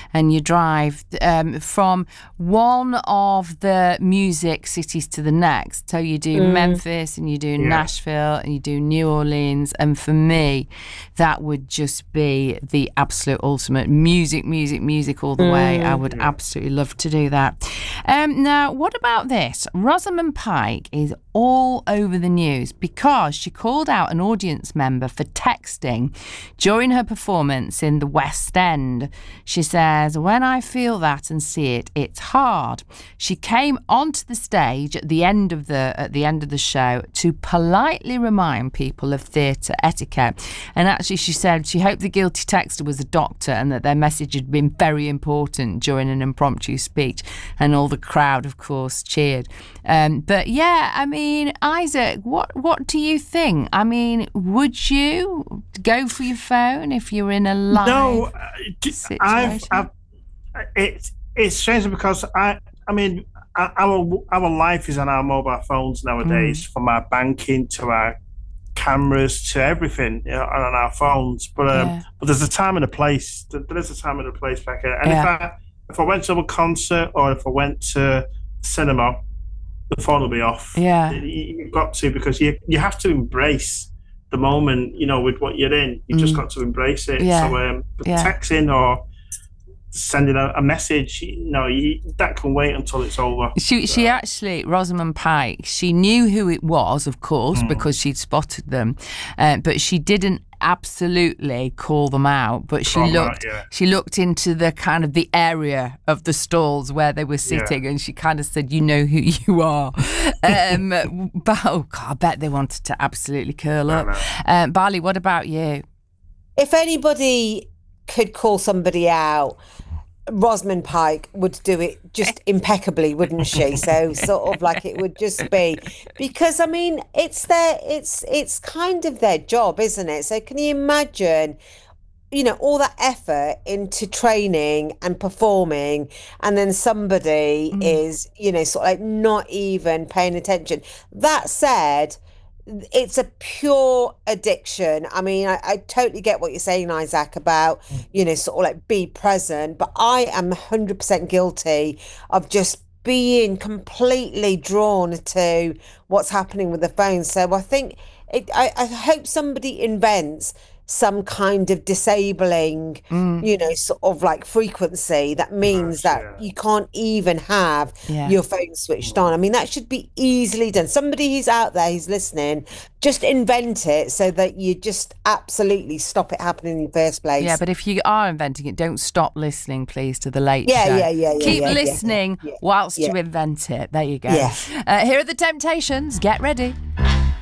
and you drive from one of the music cities to the next. So you do Memphis and you do Nashville and you do New Orleans, and for me that would just be the absolute ultimate music all the way. I would absolutely love to do that. Now, what about this? Rosamund Pike is all over the news because she called out an audience member for texting during her performance in the West End. She says, "When I feel that and see it, it's hard." She came onto the stage at the end of the show to politely remind people of theatre etiquette. And actually, she said she hoped the guilty texter was a doctor and that their message had been very important during an impromptu speech. And all the crowd, of course, cheered. But yeah, I mean, Isaac, what do you think? I mean, would you go for your phone if you were in a live situation? It's strange because I mean, our life is on our mobile phones nowadays, from our banking to our cameras to everything, on our phones. But there's a time and a place. There is a time and a place back here. And if I went to a concert or if I went to cinema, the phone will be off. Yeah, you've got to, because you have to embrace the moment. With what you're in, you've just got to embrace it. Yeah. So texting or sending a message, that can wait until it's over. She actually, Rosamund Pike, she knew who it was, of course, because she'd spotted them, but she didn't absolutely call them out, but she looked into the kind of the area of the stalls where they were sitting, and she kind of said, "You know who you are." But I bet they wanted to absolutely curl up. Bali, what about you? If anybody could call somebody out, Rosamund Pike would do it just impeccably, wouldn't she? So sort of like it would just be, because I mean, it's kind of their job, isn't it? So can you imagine, all that effort into training and performing, and then somebody is, sort of like not even paying attention. That said, it's a pure addiction. I mean, I totally get what you're saying, Isaac, about, sort of like be present. But I am 100% guilty of just being completely drawn to what's happening with the phone. So I think I hope somebody invents some kind of disabling, sort of like frequency that means that you can't even have your phone switched on. I mean, that should be easily done. Somebody who's out there who's listening, just invent it so that you just absolutely stop it happening in the first place. Yeah, but if you are inventing it, don't stop listening, please, to the Late Show. Keep listening whilst you invent it. There you go. Here are the Temptations. Get ready.